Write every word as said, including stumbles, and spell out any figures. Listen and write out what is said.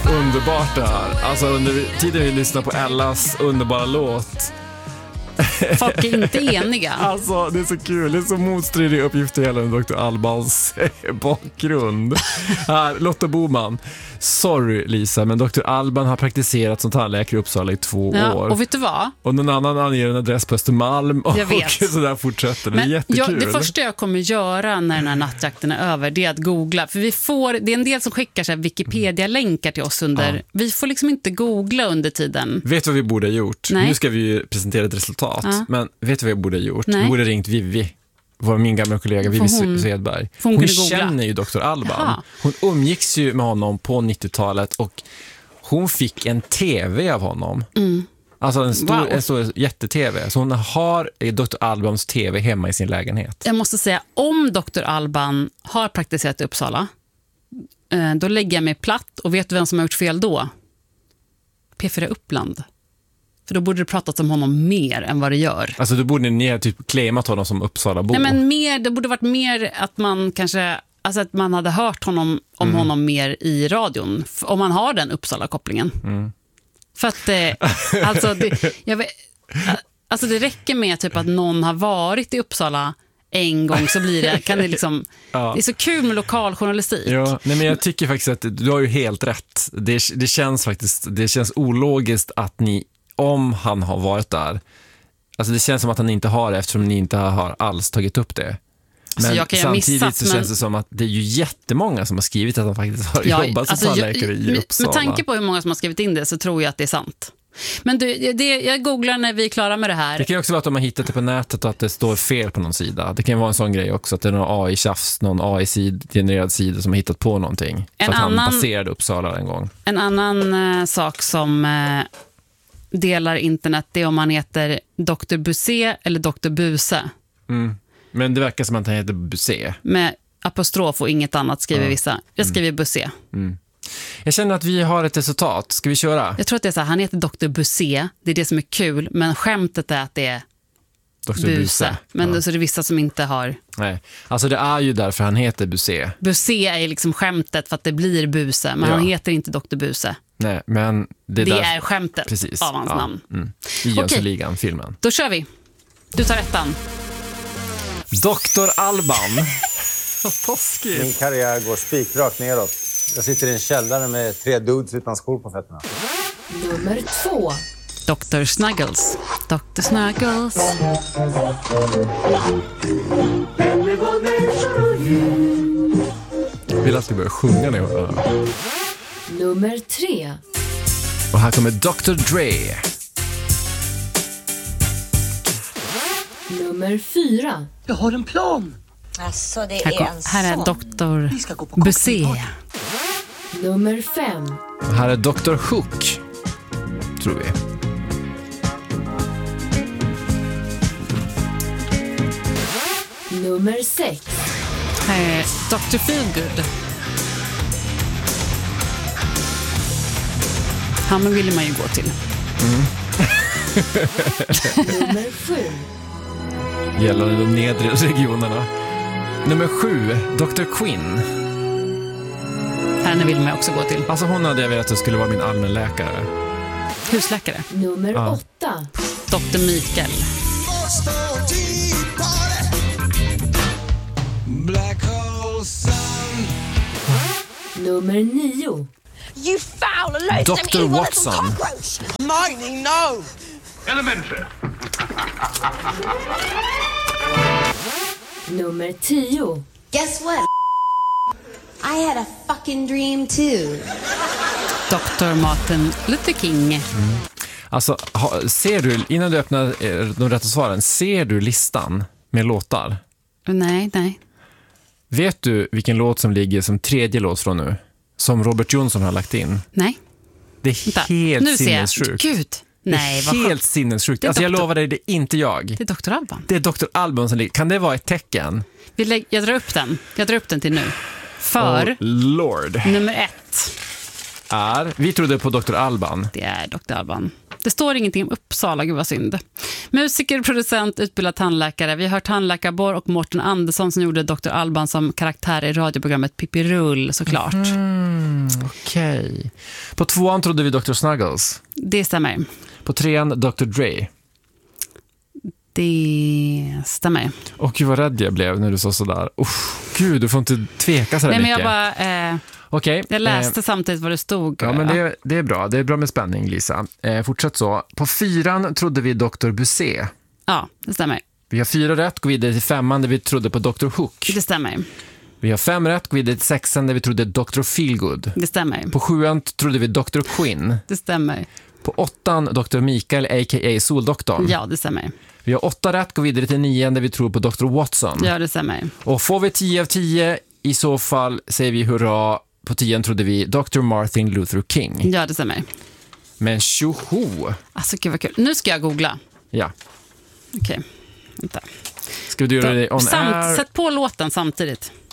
underbart det här. Alltså under tiden vi lyssnar på Ellas underbara låt. Folk är inte eniga. Alltså det är så kul, det är så motstridiga uppgifter gällande doktor Albans bakgrund. Här, Lotta Boman. Sorry Lisa, men doktor Alban har praktiserat som tandläkare i Uppsala i två Ja, år. och vet du vad? Och någon annan anger en adress på Östermalm. Och Jag vet. så där fortsätter. Det är Men jättekul. jag, det första jag kommer göra när den här nattjakten är över, det är att googla. För vi får, det är en del som skickar så här Wikipedia-länkar till oss under. Ja. Vi får liksom inte googla under tiden. Vet du vad vi borde ha gjort? Nej. Nu ska vi ju presentera ett resultat. Ja. Men vet du vad vi borde ha gjort? Nej. Vi borde ha ringt Vivi. Var min gamla kollega Vivi hon, Svedberg. Hon, hon hon känner ju doktor Alban. Jaha. Hon umgicks ju med honom på nittiotalet och hon fick en tv av honom. Mm. Alltså en stor, Wow. en stor jätte-tv. Så hon har doktor Albans tv hemma i sin lägenhet. Jag måste säga, om doktor Alban har praktiserat i Uppsala, då lägger jag mig platt. Och vet du vem som har gjort fel då? P fyra Uppland. För då borde det pratat om honom mer än vad det gör. Alltså då borde ni ha typ claimat honom som Uppsala-bo. Nej, men mer, det borde varit mer att man kanske, alltså att man hade hört honom om mm. honom mer i radion. Om man har den Uppsala-kopplingen. Mm. För att eh, alltså, det, jag vet, alltså det räcker med typ att någon har varit i Uppsala en gång, så blir det, kan det liksom, ja. Det är så kul med lokaljournalistik. Ja, nej, men jag tycker faktiskt att du har ju helt rätt. Det, det känns faktiskt, det känns ologiskt att ni, om han har varit där, alltså det känns som att han inte har det eftersom ni inte har alls tagit upp det. Men jag kan samtidigt missat, så men... känns det som att det är ju jättemånga som har skrivit att han faktiskt har ja, jobbat som alltså, tandläkare i Uppsala. Med tanke på hur många som har skrivit in det så tror jag att det är sant. Men du, det, jag googlar när vi är klara med det här. Det kan ju också vara att de har hittat det på nätet och att det står fel på någon sida. Det kan vara en sån grej också, att det är någon A I-tjafs, någon A I-genererad sida som har hittat på någonting. En för att annan, han passerade Uppsala en gång. En annan äh, sak som äh, delar internet, det är om man heter doktor Busé eller doktor Buse. Mm. Men det verkar som att han heter Busé. Med apostrof och inget annat skriver ja. Vissa. Jag skriver mm. Busé. Mm. Jag känner att vi har ett resultat. Ska vi köra? Jag tror att det är så här, han heter doktor Busé. Det är det som är kul. Men skämtet är att det är doktor Buse. Buse. Men ja. så är det vissa som inte har. Nej, alltså det är ju därför han heter Busé. Busé är liksom skämtet för att det blir Buse. Men ja. Han heter inte doktor Buse. Nej, men det, det där... är skämtet Precis. Av hans ja. Namn. Mm. I Jönssonligan, okay. Filmen. Då kör vi. Du tar ettan. doktor Alban. Taskigt. Min karriär går spikrakt neråt. Jag sitter i en källare med tre dudes utan skor på fötterna. Nummer två. doktor Snuggles. doktor Snuggles. Jag vill att vi börjar sjunga nu. Nummer tre. Och här kommer doktor Dre. Nummer fyra. Jag har en plan. Alltså, det här, är kom, en här är doktor Busé. Nummer fem. Och här är doktor Hook, tror vi. Nummer sex. Här är doktor Feelgood. Han vill man ju gå till. Mm. Nummer sju. Gällande de nedre regionerna. Nummer sju, doktor Quinn. Henne vill man också gå till. Alltså hon hade jag velat att det skulle vara min allmänläkare. Husläkare. Nummer ja. åtta. doktor Mikael. Nummer nio. You foul and doktor Watson. Mining, no. Elementary. Nummer tio. Guess what? I had a fucking dream too. doktor Martin Luther King. Mm. Alltså, ha, ser du, innan du öppnar eh, de rätta svaren, ser du listan med låtar? Nej, nej. Vet du vilken låt som ligger som tredje låt från nu? Som Robert Jonsson har lagt in? Nej. Det är Vänta, helt nu sinnessjukt. Ser jag. Gud. Nej, det är helt sinnessjukt. Alltså jag lovar dig, det är inte jag. Det är doktor Alban. Det är doktor Alban som ligger. Kan det vara ett tecken? Vi lä- jag drar upp den. Jag drar upp den till nu. För oh, Lord. Nummer ett är, vi trodde på doktor Alban. Det är doktor Alban. Det står ingenting om Uppsala, gud vad synd. Musiker, producent, utbildad tandläkare. Vi har hört tandläkarborr och Mårten Andersson som gjorde doktor Alban som karaktär i radioprogrammet Pippi Rull, såklart. Mm, Okej. Okay. På tvåan trodde vi doktor Snuggles. Det stämmer. På trean doktor Dre. Det stämmer. Och gud vad rädd jag blev när du sa sådär. Uff, gud, du får inte tveka så där Nej, men mycket. jag bara... Eh... Okay. Jag läste eh, samtidigt vad det stod. Ja, men det, det är bra. Det är bra med spänning, Lisa. Eh, fortsätt så. På fyran trodde vi doktor Busé. Ja, det stämmer. Vi har fyra rätt, går vidare till femman där vi trodde på doktor Hook. Det stämmer. Vi har fem rätt, går vidare till sexan där vi trodde doktor Feelgood. Det stämmer. På sjuan trodde vi doktor Quinn. Det stämmer. På åttan doktor Mikael, a k a. Soldoktorn. Ja, det stämmer. Vi har åtta rätt, går vidare till nian där vi tror på doktor Watson. Ja, det stämmer. Och får vi tio av tio, i så fall säger vi hurra. På tian trodde vi doktor Martin Luther King. Ja, det stämmer. Men tjoho! Alltså, gud vad kul. Nu ska jag googla. Ja. Okej, vänta. Ska du göra det on Samt, air? sätt på låten samtidigt.